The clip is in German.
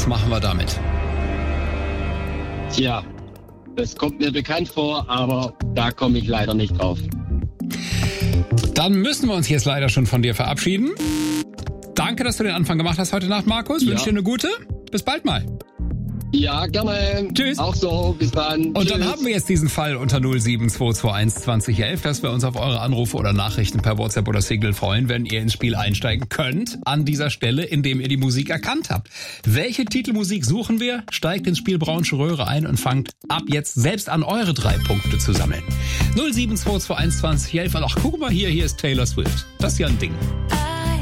machen wir damit? Tja, das kommt mir bekannt vor, aber da komme ich leider nicht drauf. Dann müssen wir uns jetzt leider schon von dir verabschieden. Danke, dass du den Anfang gemacht hast heute Nacht, Markus. Ja. Wünsche dir eine gute. Bis bald mal. Ja, gerne. Tschüss. Auch so, bis dann. Und Tschüss. dann haben wir jetzt diesen Fall unter 07221 2011, dass wir uns auf eure Anrufe oder Nachrichten per WhatsApp oder Signal freuen, wenn ihr ins Spiel einsteigen könnt, an dieser Stelle, indem ihr die Musik erkannt habt. Welche Titelmusik suchen wir? Steigt ins Spiel Braunsche Röhre ein und fangt ab jetzt selbst an, eure 3 Punkte zu sammeln. 07221 2011. Ach, guck mal hier ist Taylor Swift. Das ist ja ein Ding.